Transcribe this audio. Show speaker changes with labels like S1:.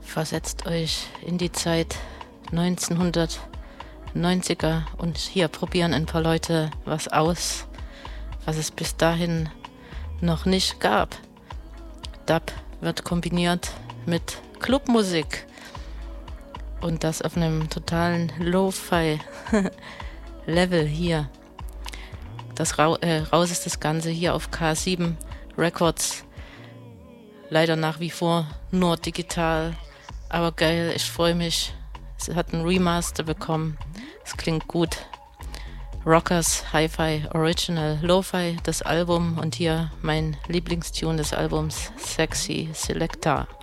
S1: Versetzt euch in die Zeit 1990er und hier probieren ein paar Leute was aus, was es bis dahin noch nicht gab. Dub wird kombiniert mit Clubmusik und das auf einem totalen Lo-Fi-Level hier. Raus ist das Ganze hier auf K7 Records. Leider nach wie vor nur digital, aber geil, ich freue mich. Es hat ein Remaster bekommen. Es klingt gut. Rockers Hi-Fi Original Lo-Fi, das Album, und hier mein Lieblingstune des Albums, Sexy Selector.